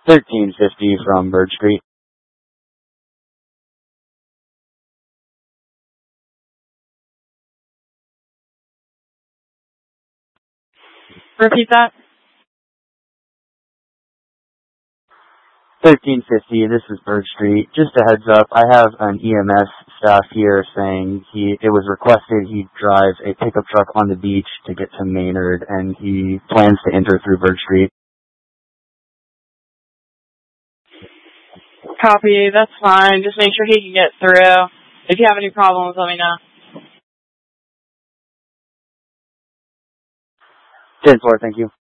1350 from Bird Street. Repeat that. 1350, this is Bird Street. Just a heads up, I have an EMS staff here saying it was requested he drive a pickup truck on the beach to get to Maynard, and he plans to enter through Bird Street. Copy, that's fine. Just make sure he can get through. If you have any problems, let me know. 10-4, thank you.